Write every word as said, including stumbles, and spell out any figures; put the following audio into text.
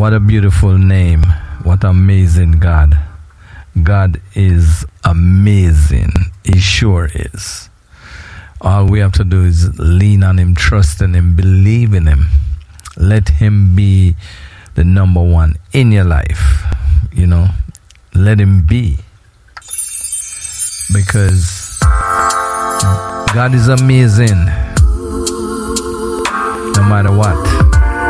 What a beautiful name. What amazing God. God is amazing. He sure is. All we have to do is lean on him, trust in him, believe in him. Let him be the number one in your life. You know, let him be. Because God is amazing. No matter what.